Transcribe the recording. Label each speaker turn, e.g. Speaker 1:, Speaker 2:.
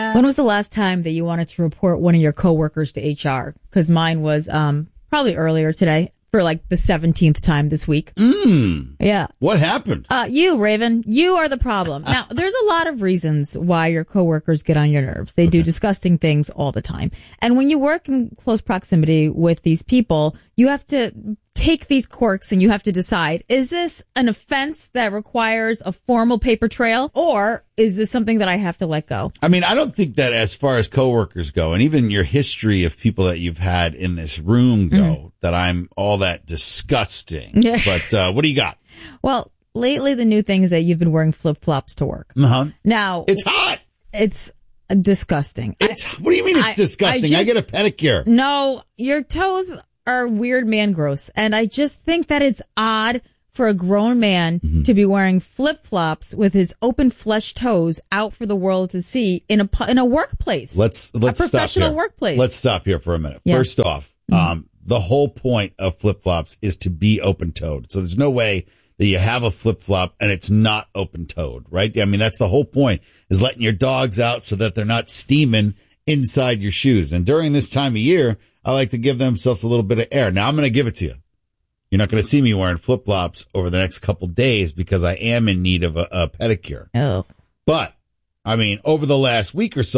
Speaker 1: When was the last time that you wanted to report one of your coworkers to HR? Because mine was probably earlier today for like the 17th time this week. Yeah.
Speaker 2: What happened?
Speaker 1: You, Raven, you are the problem. Now, there's a lot of reasons why your coworkers get on your nerves. They do disgusting things all the time. And when you work in close proximity with these people, you have to take these quirks and you have to decide, is this an offense that requires a formal paper trail, or is this something that I have to let go?
Speaker 2: I mean, I don't think that as far as coworkers go, and even your history of people that you've had in this room go, that I'm all that disgusting. But what do you got?
Speaker 1: Well, lately the new thing is that you've been wearing flip-flops to work. Now,
Speaker 2: it's hot.
Speaker 1: It's disgusting.
Speaker 2: What do you mean it's disgusting? I get a pedicure.
Speaker 1: No, your toes are weird man gross. And I just think that it's odd for a grown man to be wearing flip-flops with his open flesh toes out for the world to see in a workplace.
Speaker 2: Let's
Speaker 1: a professional
Speaker 2: stop here.
Speaker 1: workplace.
Speaker 2: Let's stop here for a minute.
Speaker 1: Yeah.
Speaker 2: First off, the whole point of flip-flops is to be open-toed. So there's no way that you have a flip-flop and it's not open-toed, right? I mean, that's the whole point, is letting your dogs out so that they're not steaming inside your shoes. And during this time of year, I like to give themselves a little bit of air. Now, I'm going to give it to you. You're not going to see me wearing flip-flops over the next couple days because I am in need of a pedicure.
Speaker 1: Oh.
Speaker 2: But, I mean, over the last week or so,